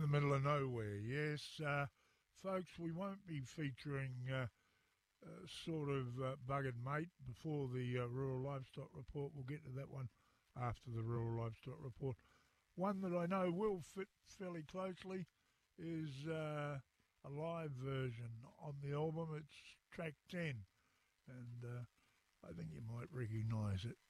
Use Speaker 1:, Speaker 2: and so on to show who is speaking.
Speaker 1: the middle of nowhere. Yes, folks, we won't be featuring Buggered Mate before the Rural Livestock Report. We'll get to that one after the Rural Livestock Report. One that I know will fit fairly closely is a live version on the album. It's track 10, and I think you might recognise it.